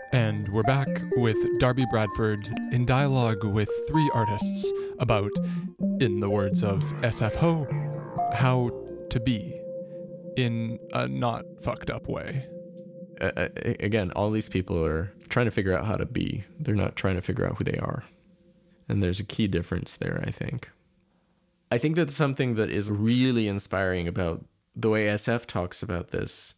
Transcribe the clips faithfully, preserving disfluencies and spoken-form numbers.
And we're back with Darby Bradford in dialogue with three artists about, in the words of S F Ho, how to be in a not fucked up way. Uh, again, all these people are trying to figure out how to be. They're not trying to figure out who they are. And there's a key difference there, I think. I think that's something that is really inspiring about the way S F talks about this,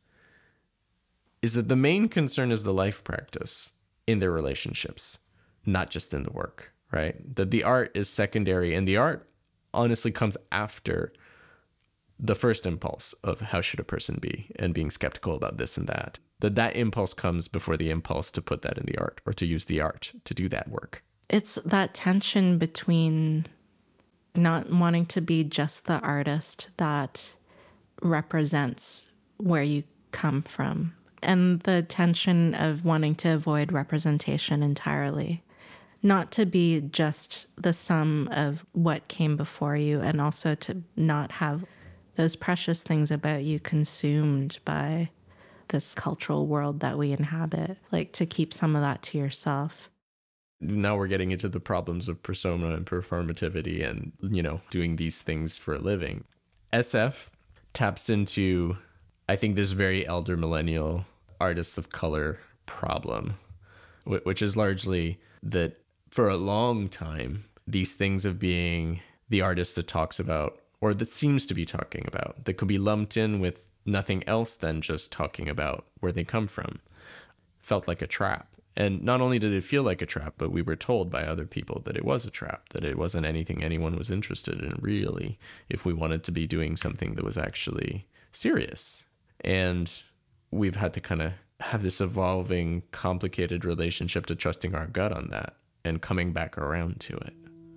is that the main concern is the life practice in their relationships, not just in the work, right? That the art is secondary, and the art honestly comes after the first impulse of how should a person be and being skeptical about this and that. That that impulse comes before the impulse to put that in the art or to use the art to do that work. It's that tension between not wanting to be just the artist that represents where you come from, and the tension of wanting to avoid representation entirely. Not to be just the sum of what came before you, and also to not have those precious things about you consumed by this cultural world that we inhabit. Like, to keep some of that to yourself. Now we're getting into the problems of persona and performativity and, you know, doing these things for a living. S F taps into, I think, this very elder millennial artists of color problem, which is largely that for a long time, these things of being the artist that talks about, or that seems to be talking about, that could be lumped in with nothing else than just talking about where they come from, felt like a trap. And not only did it feel like a trap, but we were told by other people that it was a trap, that it wasn't anything anyone was interested in, really, if we wanted to be doing something that was actually serious. And we've had to kind of have this evolving, complicated relationship to trusting our gut on that and coming back around to it.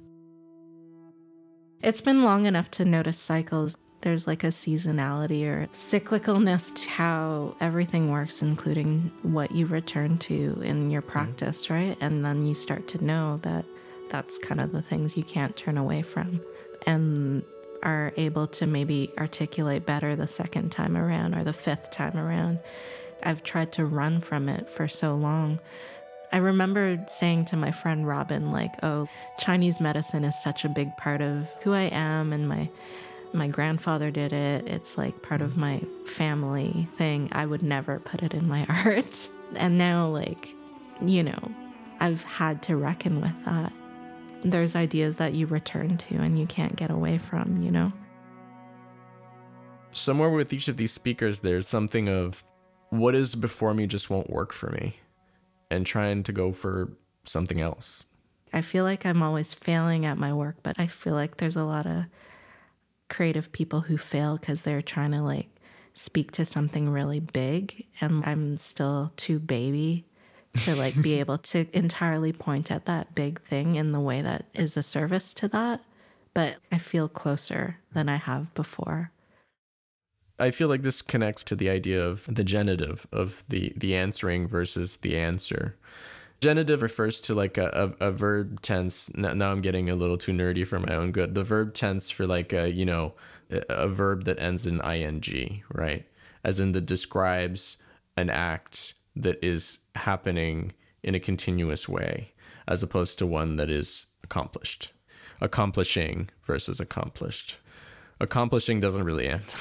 It's been long enough to notice cycles. There's like a seasonality or cyclicalness to how everything works, including what you return to in your practice, mm-hmm. right? And then you start to know that that's kind of the things you can't turn away from, and are able to maybe articulate better the second time around or the fifth time around. I've tried to run from it for so long. I remember saying to my friend Robin, like, oh, Chinese medicine is such a big part of who I am, and my my grandfather did it. It's like part of my family thing. I would never put it in my art. And now, like, you know, I've had to reckon with that. There's ideas that you return to and you can't get away from, you know? Somewhere with each of these speakers, there's something of what is before me just won't work for me, and trying to go for something else. I feel like I'm always failing at my work, but I feel like there's a lot of creative people who fail because they're trying to like speak to something really big, and I'm still too baby to like be able to entirely point at that big thing in the way that is a service to that. But I feel closer than I have before. I feel like this connects to the idea of the genitive, of the, the answering versus the answer. Genitive refers to like a, a, a verb tense. Now I'm getting a little too nerdy for my own good. The verb tense for like a, you know, a verb that ends in ing, right? As in that describes an act that is happening in a continuous way, as opposed to one that is accomplished. Accomplishing versus accomplished. Accomplishing doesn't really end.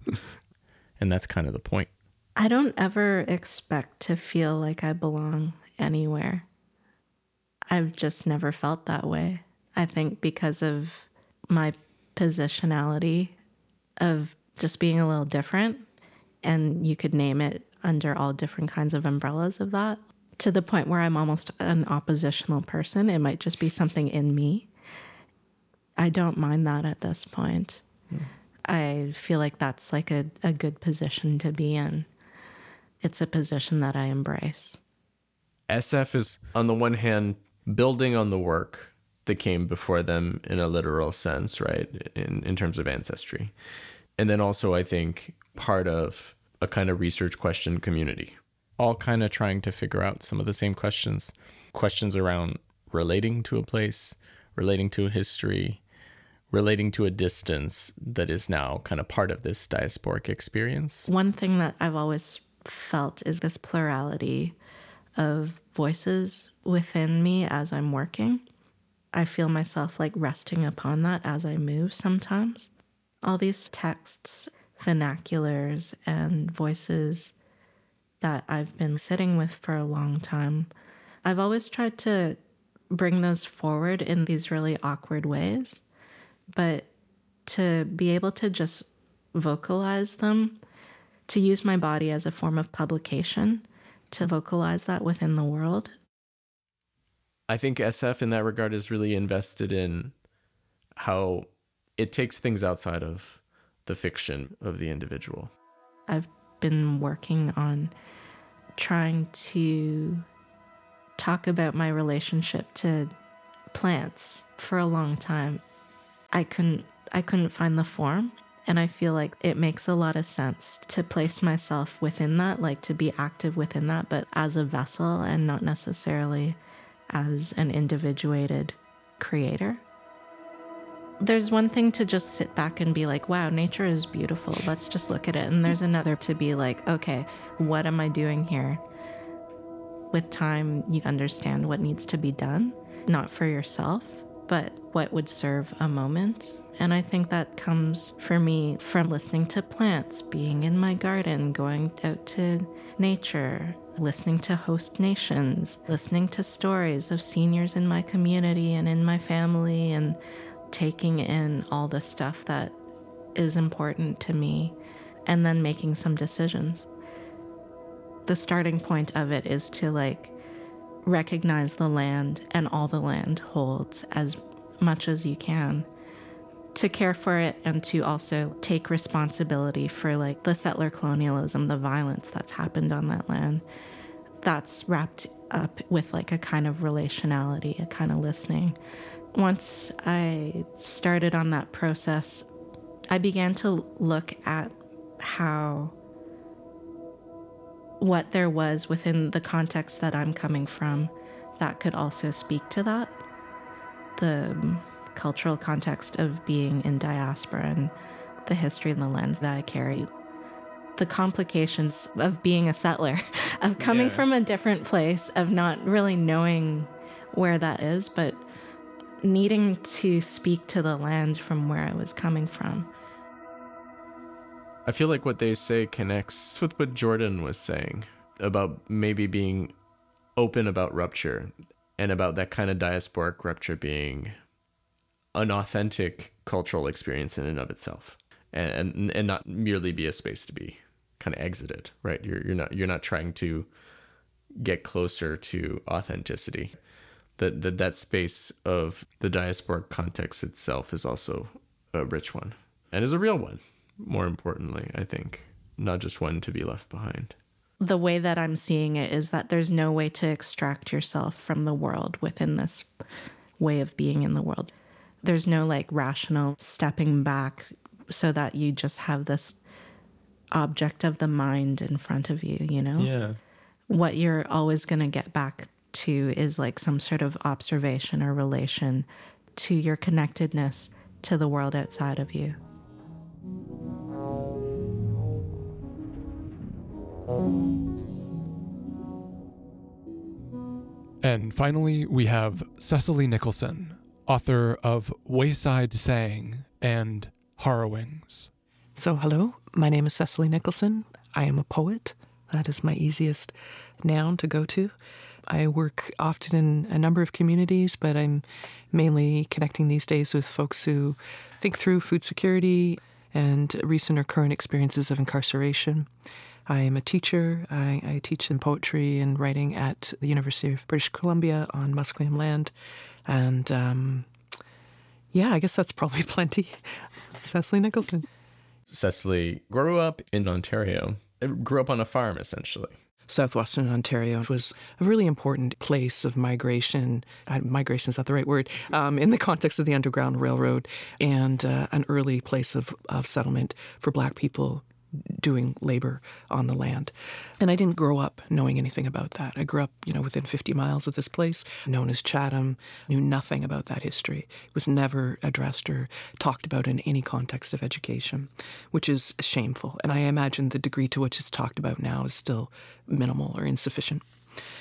And that's kind of the point. I don't ever expect to feel like I belong anywhere. I've just never felt that way. I think because of my positionality of just being a little different, and you could name it under all different kinds of umbrellas of that, to the point where I'm almost an oppositional person. It might just be something in me. I don't mind that at this point. Mm. I feel like that's like a, a good position to be in. It's a position that I embrace. S F is, on the one hand, building on the work that came before them in a literal sense, right, in, in terms of ancestry. And then also, I think, part of a kind of research question community. All kind of trying to figure out some of the same questions. Questions around relating to a place, relating to a history, relating to a distance that is now kind of part of this diasporic experience. One thing that I've always felt is this plurality of voices within me as I'm working. I feel myself like resting upon that as I move sometimes. All these texts, vernaculars, and voices that I've been sitting with for a long time, I've always tried to bring those forward in these really awkward ways. But to be able to just vocalize them, to use my body as a form of publication, to vocalize that within the world. I think S F in that regard is really invested in how it takes things outside of the fiction of the individual. I've been working on trying to talk about my relationship to plants for a long time. I couldn't I couldn't find the form, and I feel like it makes a lot of sense to place myself within that, like to be active within that, but as a vessel and not necessarily as an individuated creator. There's one thing to just sit back and be like, wow, nature is beautiful. Let's just look at it. And there's another to be like, okay, what am I doing here? With time, you understand what needs to be done, not for yourself, but what would serve a moment. And I think that comes for me from listening to plants, being in my garden, going out to nature, listening to host nations, listening to stories of seniors in my community and in my family, and taking in all the stuff that is important to me, and then making some decisions. The starting point of it is to like recognize the land and all the land holds as much as you can, to care for it, and to also take responsibility for like the settler colonialism, the violence that's happened on that land. That's wrapped up with like a kind of relationality, a kind of listening. Once I started on that process, I began to look at how what there was within the context that I'm coming from that could also speak to that. The cultural context of being in diaspora and the history and the lens that I carry. The complications of being a settler, of coming yeah. from a different place, of not really knowing where that is, but needing to speak to the land from where I was coming from. I feel like what they say connects with what Jordan was saying about maybe being open about rupture, and about that kind of diasporic rupture being an authentic cultural experience in and of itself, and and, and not merely be a space to be kind of exited, right? You're you're not you're not trying to get closer to authenticity. That that that space of the diasporic context itself is also a rich one, and is a real one. More importantly, I think, not just one to be left behind. The way that I'm seeing it is that there's no way to extract yourself from the world within this way of being in the world. There's no like rational stepping back so that you just have this object of the mind in front of you, you know? Yeah. What you're always going to get back to is like some sort of observation or relation to your connectedness to the world outside of you. And finally, we have Cecily Nicholson, author of Wayside Saying and Harrowings. So, hello, my name is Cecily Nicholson. I am a poet. That is my easiest noun to go to. I work often in a number of communities, but I'm mainly connecting these days with folks who think through food security and recent or current experiences of incarceration. I am a teacher. I, I teach in poetry and writing at the University of British Columbia on Musqueam land. And um, yeah, I guess that's probably plenty. Cecily Nicholson. Cecily grew up in Ontario. Grew up on a farm, essentially. Southwestern Ontario was a really important place of migration. Uh, migration is not the right word, um, in the context of the Underground Railroad, and uh, an early place of, of settlement for Black people doing labor on the land. And I didn't grow up knowing anything about that. I grew up, you know, within fifty miles of this place, known as Chatham, knew nothing about that history. It was never addressed or talked about in any context of education, which is shameful. And I imagine the degree to which it's talked about now is still minimal or insufficient.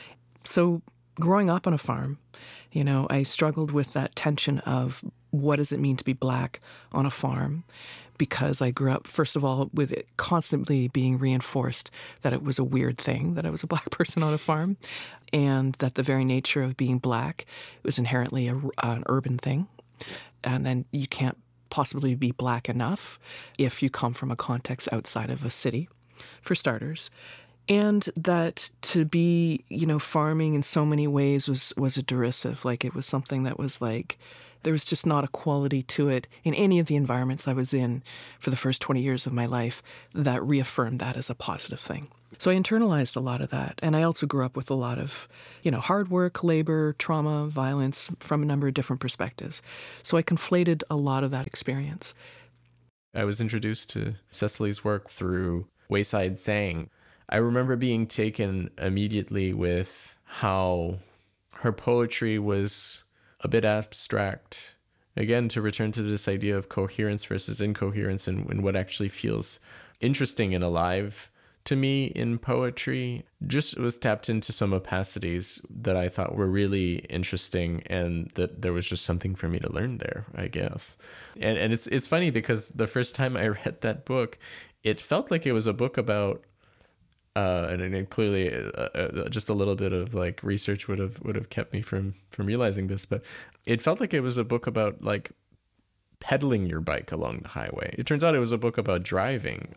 So growing up on a farm, you know, I struggled with that tension of what does it mean to be Black on a farm? Because I grew up, first of all, with it constantly being reinforced that it was a weird thing, that I was a Black person on a farm, and that the very nature of being Black was inherently a, an urban thing. And then you can't possibly be Black enough if you come from a context outside of a city, for starters. And that to be, you know, farming in so many ways was, was a derisive. Like, it was something that was like, there was just not a quality to it in any of the environments I was in for the first twenty years of my life that reaffirmed that as a positive thing. So I internalized a lot of that. And I also grew up with a lot of, you know, hard work, labor, trauma, violence from a number of different perspectives. So I conflated a lot of that experience. I was introduced to Cecily's work through Wayside Sang. I remember being taken immediately with how her poetry was a bit abstract. Again, to return to this idea of coherence versus incoherence and, and what actually feels interesting and alive to me in poetry, just was tapped into some opacities that I thought were really interesting, and that there was just something for me to learn there, I guess. And and it's it's funny because the first time I read that book, it felt like it was a book about Uh, and, and clearly, uh, uh, just a little bit of like research would have would have kept me from from realizing this. But it felt like it was a book about like pedaling your bike along the highway. It turns out it was a book about driving.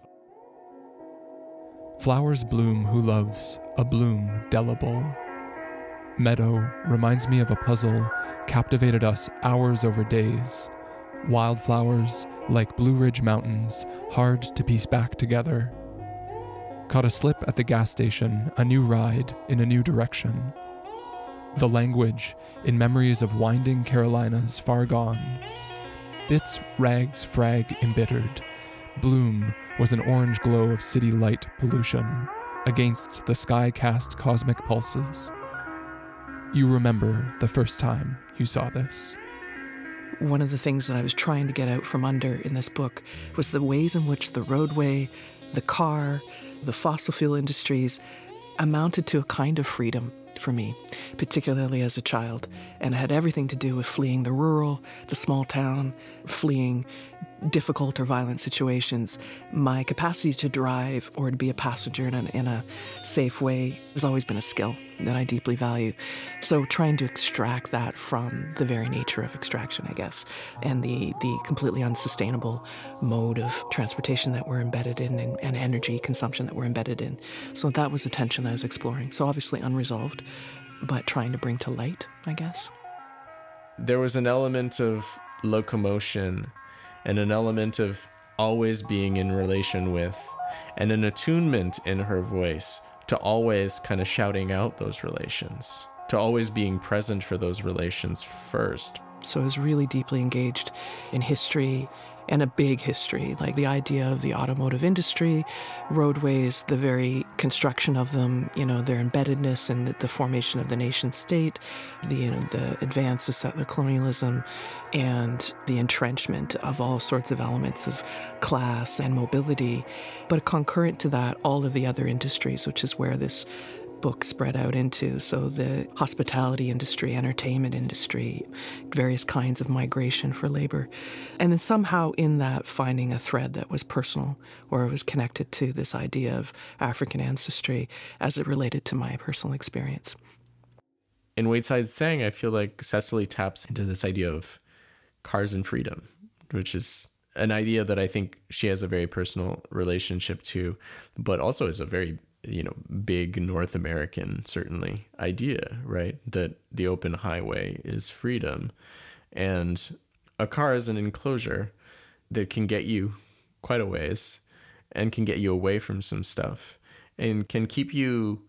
Flowers bloom who loves a bloom delible. Meadow reminds me of a puzzle, captivated us hours over days. Wildflowers, like Blue Ridge Mountains, hard to piece back together. Caught a slip at the gas station, a new ride in a new direction. The language in memories of winding Carolinas far gone. Bits, rags, frag, embittered. Bloom was an orange glow of city light pollution against the sky-cast cosmic pulses. You remember the first time you saw this. One of the things that I was trying to get out from under in this book was the ways in which the roadway, the car, the fossil fuel industries amounted to a kind of freedom for me, particularly as a child, and it had everything to do with fleeing the rural, the small town, fleeing difficult or violent situations. My capacity to drive or to be a passenger in a, in a safe way has always been a skill that I deeply value. So trying to extract that from the very nature of extraction, I guess, and the, the completely unsustainable mode of transportation that we're embedded in, and, and energy consumption that we're embedded in. So that was the tension I was exploring. So obviously unresolved, but trying to bring to light, I guess. There was an element of locomotion and an element of always being in relation with, and an attunement in her voice to always kind of shouting out those relations, to always being present for those relations first. So I was really deeply engaged in history, and a big history, like the idea of the automotive industry, roadways, the very construction of them, you know, their embeddedness and the, the formation of the nation state, the, you know, the advance of settler colonialism, and the entrenchment of all sorts of elements of class and mobility. But concurrent to that, all of the other industries, which is where this book spread out into. So the hospitality industry, entertainment industry, various kinds of migration for labor. And then somehow in that finding a thread that was personal, or was connected to this idea of African ancestry as it related to my personal experience. In Wayside Sang, I feel like Cecily taps into this idea of cars and freedom, which is an idea that I think she has a very personal relationship to, but also is a very you know, big North American, certainly, idea, right? That the open highway is freedom. And a car is an enclosure that can get you quite a ways and can get you away from some stuff and can keep you,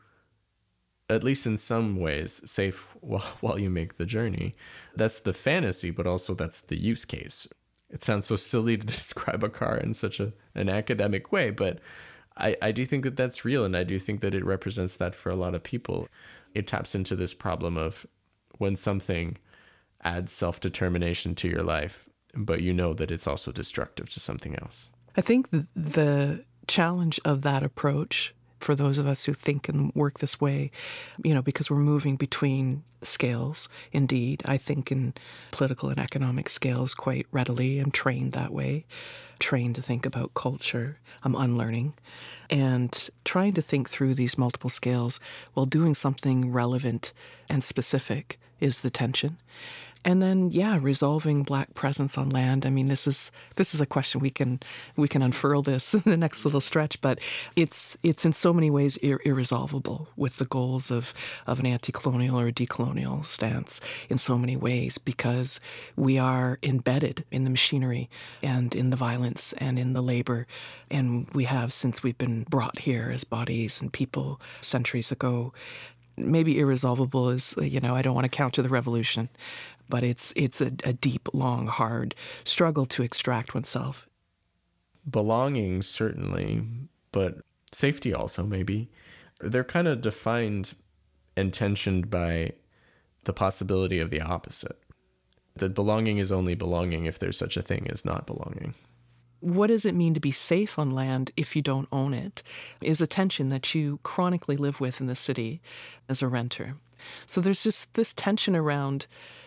at least in some ways, safe while, while you make the journey. That's the fantasy, but also that's the use case. It sounds so silly to describe a car in such a, an academic way, but I, I do think that that's real, and I do think that it represents that for a lot of people. It taps into this problem of when something adds self-determination to your life, but you know that it's also destructive to something else. I think the challenge of that approach for those of us who think and work this way, you know, because we're moving between scales, indeed. I think in political and economic scales quite readily. I'm trained that way, trained to think about culture. I'm unlearning. And trying to think through these multiple scales while doing something relevant and specific is the tension. And then, yeah, resolving Black presence on land. I mean, this is this is a question we can we can unfurl this in the next little stretch, but it's it's in so many ways ir- irresolvable with the goals of of an anti-colonial or a decolonial stance in so many ways, because we are embedded in the machinery and in the violence and in the labor, and we have since we've been brought here as bodies and people centuries ago. Maybe irresolvable is, you know, I don't want to counter the revolution, but it's it's a, a deep, long, hard struggle to extract oneself. Belonging, certainly, but safety also, maybe. They're kind of defined and tensioned by the possibility of the opposite. That belonging is only belonging if there's such a thing as not belonging. What does it mean to be safe on land if you don't own it is a tension that you chronically live with in the city as a renter. So there's just this tension around,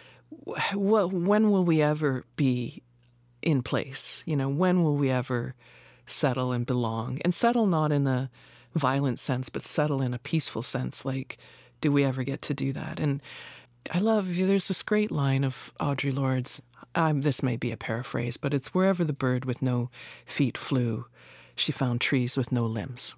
well, when will we ever be in place? You know, when will we ever settle and belong? And settle not in the violent sense, but settle in a peaceful sense. Like, do we ever get to do that? And I love, there's this great line of Audre Lorde's, um, this may be a paraphrase, but it's wherever the bird with no feet flew, she found trees with no limbs.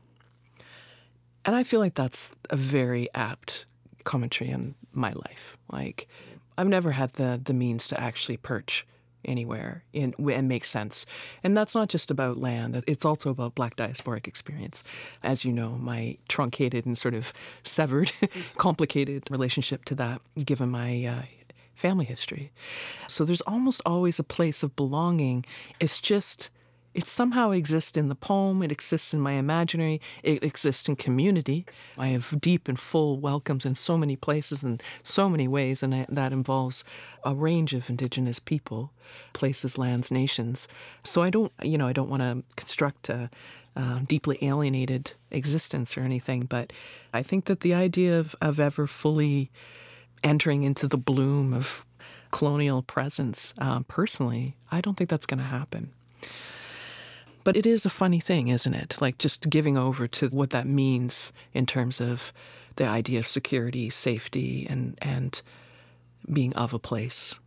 And I feel like that's a very apt commentary on my life. Like, I've never had the the means to actually perch anywhere in, and make sense. And that's not just about land. It's also about Black diasporic experience. As you know, my truncated and sort of severed, complicated relationship to that, given my uh, family history. So there's almost always a place of belonging. It's just, it somehow exists in the poem. It exists in my imaginary. It exists in community. I have deep and full welcomes in so many places and so many ways, and I, that involves a range of Indigenous people, places, lands, nations. So I don't, you know, I don't want to construct a, a deeply alienated existence or anything, but I think that the idea of, of ever fully entering into the bloom of colonial presence, um, personally, I don't think that's going to happen. But it is a funny thing, isn't it? Like, just giving over to what that means in terms of the idea of security, safety, and and being of a place.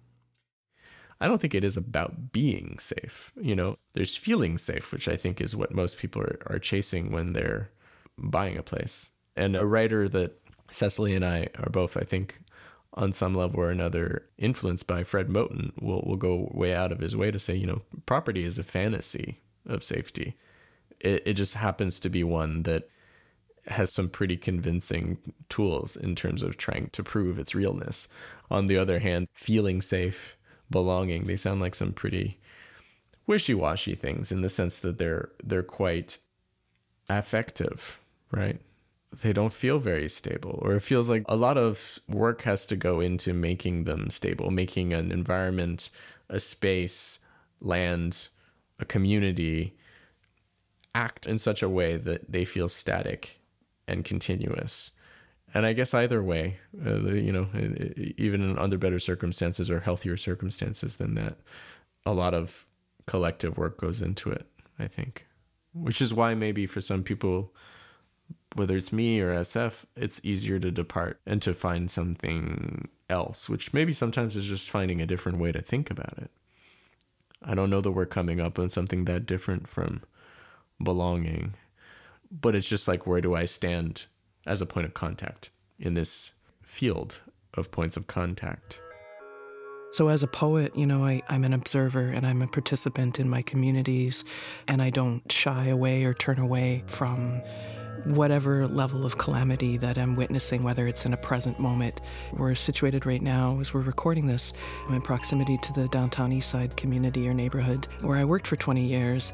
I don't think it is about being safe. You know, there's feeling safe, which I think is what most people are, are chasing when they're buying a place. And a writer that Cecily and I are both, I think, on some level or another, influenced by, Fred Moten, will will go way out of his way to say, you know, property is a fantasy of safety. It it just happens to be one that has some pretty convincing tools in terms of trying to prove its realness. On the other hand, feeling safe, belonging, they sound like some pretty wishy-washy things in the sense that they're they're quite affective, right? They don't feel very stable, or it feels like a lot of work has to go into making them stable, making an environment, a space, land, a community act in such a way that they feel static and continuous. And I guess either way, uh, you know, even under better circumstances or healthier circumstances than that, a lot of collective work goes into it, I think. Which is why maybe for some people, whether it's me or S F, it's easier to depart and to find something else, which maybe sometimes is just finding a different way to think about it. I don't know that we're coming up on something that different from belonging, but it's just like, where do I stand as a point of contact in this field of points of contact? So as a poet, you know, I, I'm an observer and I'm a participant in my communities, and I don't shy away or turn away from whatever level of calamity that I'm witnessing, whether it's in a present moment. We're situated right now, as we're recording this, I'm in proximity to the downtown East Side community or neighborhood where I worked for twenty years.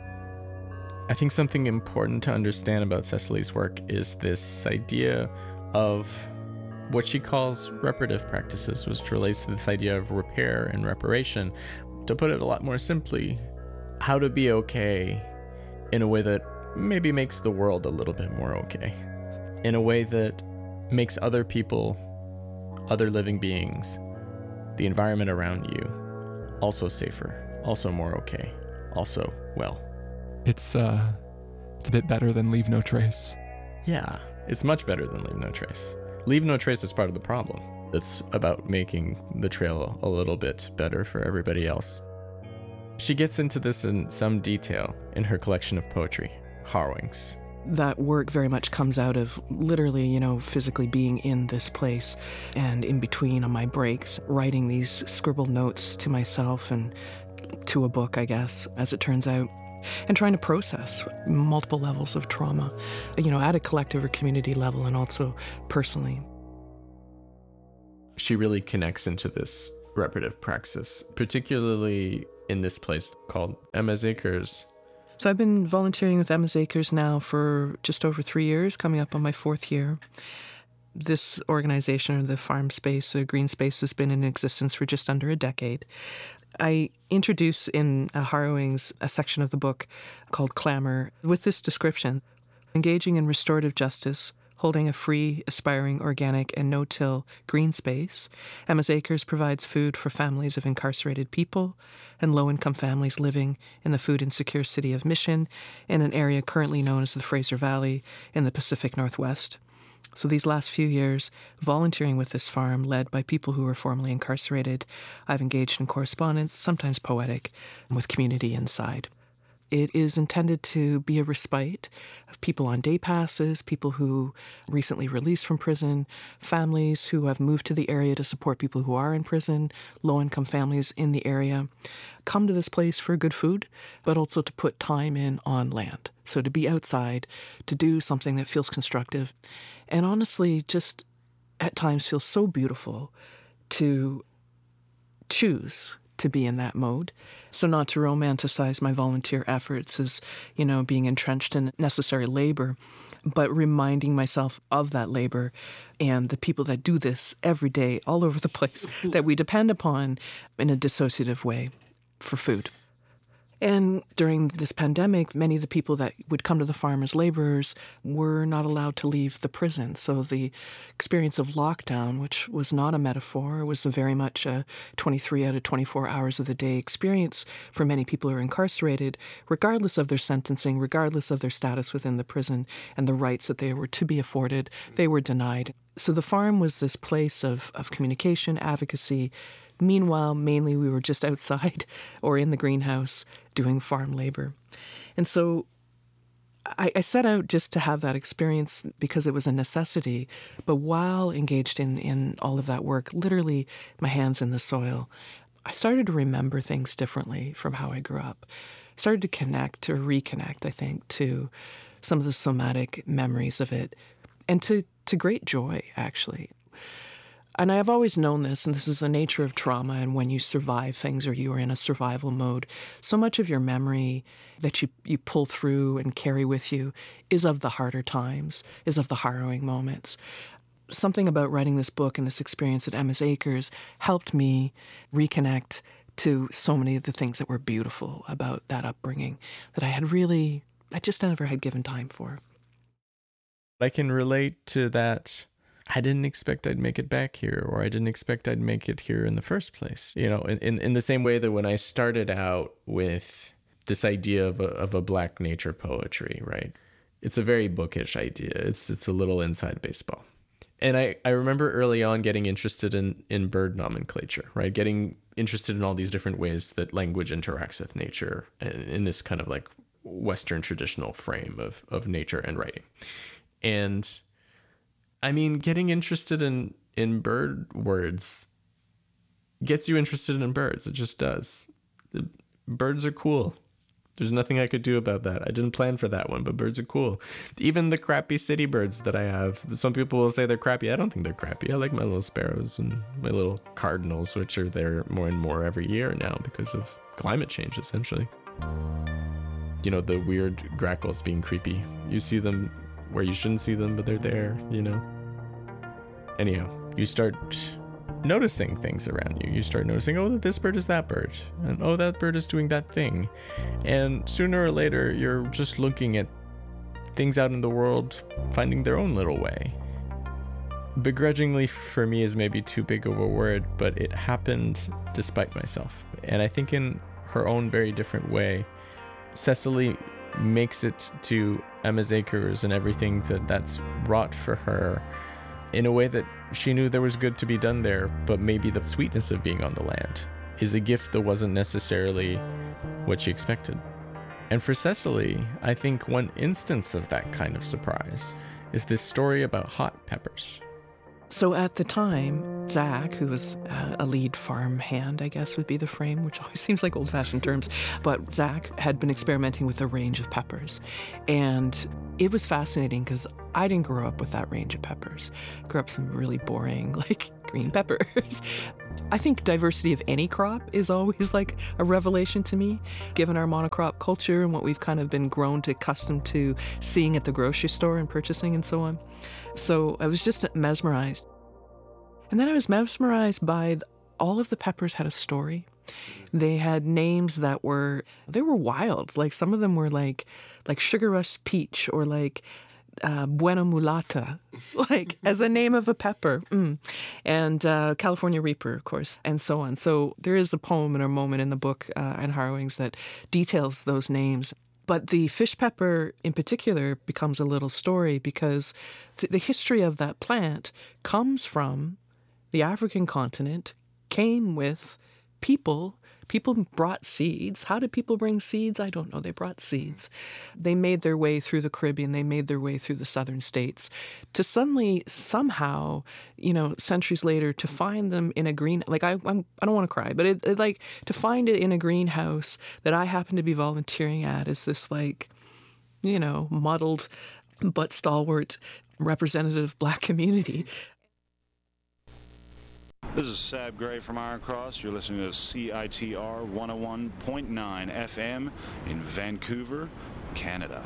I think something important to understand about Cecily's work is this idea of what she calls reparative practices, which relates to this idea of repair and reparation. To put it a lot more simply, how to be okay in a way that maybe makes the world a little bit more okay. in a way that makes other people, other living beings, the environment around you, also safer, also more okay, also well. It's, uh, it's a bit better than Leave No Trace. Yeah, it's much better than Leave No Trace. Leave No Trace is part of the problem. It's about making the trail a little bit better for everybody else. She gets into this in some detail in her collection of poetry, Harrowings. That work very much comes out of literally, you know, physically being in this place and in between on my breaks, writing these scribbled notes to myself and to a book, I guess, as it turns out, and trying to process multiple levels of trauma, you know, at a collective or community level and also personally. She really connects into this reparative praxis, particularly in this place called Emma's Acres. So I've been volunteering with Emma's Acres now for just over three years, coming up on my fourth year. This organization, or the farm space, the green space, has been in existence for just under a decade. I introduce in uh, Harrowings a section of the book called Clamor with this description: engaging in restorative justice, holding a free, aspiring, organic, and no-till green space, Emma's Acres provides food for families of incarcerated people and low-income families living in the food-insecure city of Mission, in an area currently known as the Fraser Valley in the Pacific Northwest. So these last few years, volunteering with this farm, led by people who were formerly incarcerated, I've engaged in correspondence, sometimes poetic, with community inside. It is intended to be a respite of people on day passes, people who recently released from prison, families who have moved to the area to support people who are in prison, low-income families in the area, come to this place for good food, but also to put time in on land. So to be outside, to do something that feels constructive, and honestly just at times feels so beautiful to choose to be in that mode. So not to romanticize my volunteer efforts as, you know, being entrenched in necessary labor, but reminding myself of that labor and the people that do this every day all over the place that we depend upon in a dissociative way for food. And during this pandemic, many of the people that would come to the farm as laborers were not allowed to leave the prison. So the experience of lockdown, which was not a metaphor, was a very much a twenty-three out of twenty-four hours of the day experience for many people who are incarcerated, regardless of their sentencing, regardless of their status within the prison and the rights that they were to be afforded, they were denied. So the farm was this place of, of communication, advocacy. Meanwhile, mainly we were just outside or in the greenhouse doing farm labor. And so I, I set out just to have that experience because it was a necessity. But while engaged in, in all of that work, literally my hands in the soil, I started to remember things differently from how I grew up. I started to connect or reconnect, I think, to some of the somatic memories of it and to, to great joy, actually. And I have always known this, and this is the nature of trauma, and when you survive things or you are in a survival mode, so much of your memory that you, you pull through and carry with you is of the harder times, is of the harrowing moments. Something about writing this book and this experience at Emma's Acres helped me reconnect to so many of the things that were beautiful about that upbringing that I had really, I just never had given time for. I can relate to that. I didn't expect I'd make it back here, or I didn't expect I'd make it here in the first place. You know, in, in the same way that when I started out with this idea of a, of a Black nature poetry, right? It's a very bookish idea. It's it's a little inside baseball. And I, I remember early on getting interested in, in bird nomenclature, right? Getting interested in all these different ways that language interacts with nature in this kind of like Western traditional frame of, of nature and writing. And I mean, getting interested in, in bird words gets you interested in birds. It just does. The birds are cool. There's nothing I could do about that. I didn't plan for that one, but birds are cool. Even the crappy city birds that I have, some people will say they're crappy. I don't think they're crappy. I like my little sparrows and my little cardinals, which are there more and more every year now because of climate change, essentially. You know, the weird grackles being creepy. You see them where you shouldn't see them, but they're there, you know? Anyhow, you start noticing things around you. You start noticing, oh, this bird is that bird. And oh, that bird is doing that thing. And sooner or later, you're just looking at things out in the world finding their own little way. Begrudgingly for me is maybe too big of a word, but it happened despite myself. And I think in her own very different way, Cecily makes it to Emma's Acres and everything that that's wrought for her in a way that she knew there was good to be done there, but maybe the sweetness of being on the land is a gift that wasn't necessarily what she expected. And for Cecily, I think one instance of that kind of surprise is this story about hot peppers. So at the time, Zach, who was uh, a lead farm hand, I guess would be the frame, which always seems like old-fashioned terms, but Zach had been experimenting with a range of peppers. And it was fascinating because I didn't grow up with that range of peppers. I grew up some really boring, like, green peppers. I think diversity of any crop is always like a revelation to me, given our monocrop culture and what we've kind of been grown to accustomed to seeing at the grocery store and purchasing and so on. So I was just mesmerized. And then I was mesmerized by the, all of the peppers had a story. They had names that were, they were wild. Like some of them were like, like Sugar Rush Peach or like uh, Buena Mulata, like as a name of a pepper. Mm. And uh, California Reaper, of course, and so on. So there is a poem and a moment in the book, uh, Anne Harrowing's, that details those names. But the fish pepper in particular becomes a little story because th- the history of that plant comes from the African continent, came with people. People brought seeds. How did people bring seeds? I don't know. They brought seeds. They made their way through the Caribbean. They made their way through the southern states to suddenly, somehow, you know, centuries later, to find them in a green, like I I'm, I don't want to cry, but it, it like to find it in a greenhouse that I happen to be volunteering at is this like, you know, muddled but stalwart representative Black community. This is Sab Gray from Iron Cross. You're listening to C I T R one oh one point nine F M in Vancouver, Canada.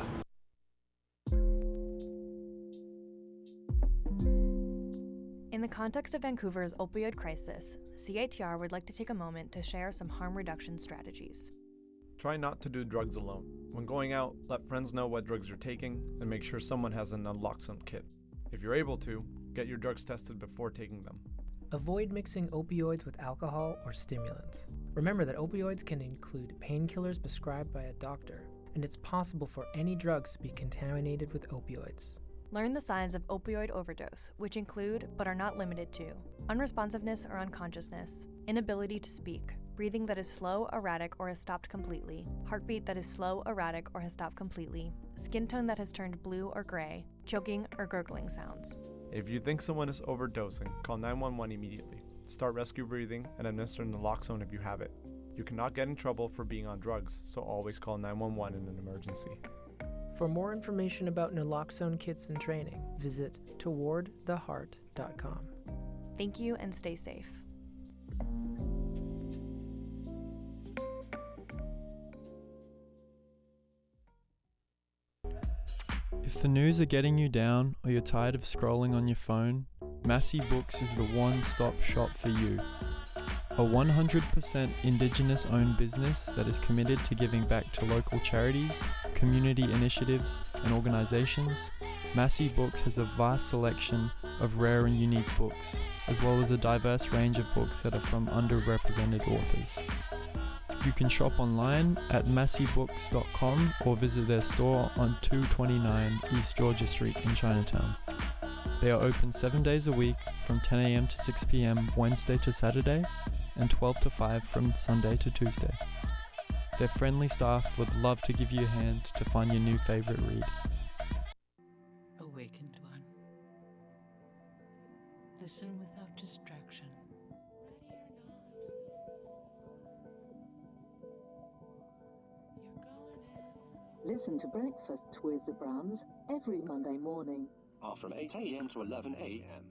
In the context of Vancouver's opioid crisis, C I T R would like to take a moment to share some harm reduction strategies. Try not to do drugs alone. When going out, let friends know what drugs you're taking and make sure someone has an naloxone kit. If you're able to, get your drugs tested before taking them. Avoid mixing opioids with alcohol or stimulants. Remember that opioids can include painkillers prescribed by a doctor, and it's possible for any drugs to be contaminated with opioids. Learn the signs of opioid overdose, which include, but are not limited to, unresponsiveness or unconsciousness, inability to speak, breathing that is slow, erratic, or has stopped completely, heartbeat that is slow, erratic, or has stopped completely, skin tone that has turned blue or gray, choking or gurgling sounds. If you think someone is overdosing, call nine one one immediately. Start rescue breathing and administer naloxone if you have it. You cannot get in trouble for being on drugs, so always call nine one one in an emergency. For more information about naloxone kits and training, visit toward the heart dot com. Thank you and stay safe. If the news are getting you down or you're tired of scrolling on your phone, Massey Books is the one-stop shop for you. A one hundred percent Indigenous-owned business that is committed to giving back to local charities, community initiatives, and organizations, Massey Books has a vast selection of rare and unique books, as well as a diverse range of books that are from underrepresented authors. You can shop online at massey books dot com or visit their store on two twenty-nine East Georgia Street in Chinatown. They are open seven days a week from ten a.m. to six p.m. Wednesday to Saturday and twelve to five from Sunday to Tuesday. Their friendly staff would love to give you a hand to find your new favorite read. Awakened one. Listen without distraction. Listen to Breakfast with the Browns every Monday morning. Are from eight a.m. to eleven a.m.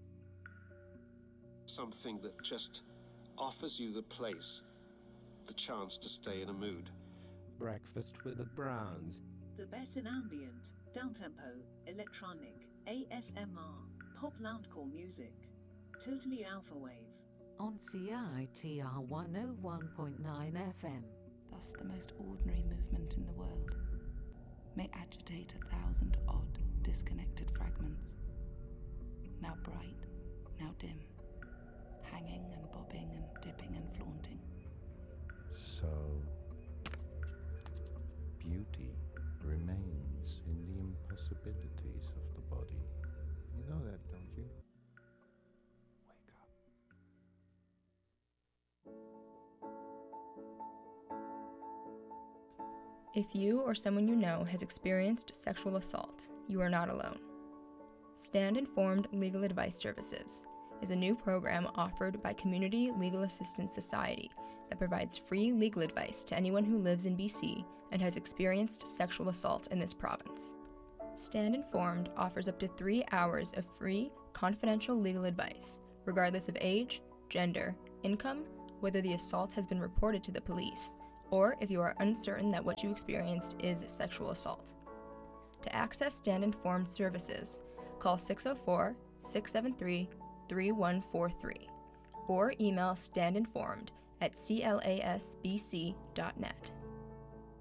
Something that just offers you the place, the chance to stay in a mood. Breakfast with the Browns. The best in ambient, downtempo, electronic, A S M R, pop loungecore music. Totally alpha wave. On C I T R one oh one point nine F M. Thus the most ordinary movement in the world. may agitate a thousand odd, disconnected fragments, now bright, now dim, hanging and bobbing and dipping and flaunting. So, beauty remains in the impossibilities of the body. You know that, don't you? If you or someone you know has experienced sexual assault, you are not alone. Stand Informed Legal Advice Services is a new program offered by Community Legal Assistance Society that provides free legal advice to anyone who lives in B C and has experienced sexual assault in this province. Stand Informed offers up to three hours of free, confidential legal advice, regardless of age, gender, income, whether the assault has been reported to the police, or if you are uncertain that what you experienced is sexual assault. To access Stand Informed services, call six oh four, six seven three, three one four three or email standinformed at clasbc dot net.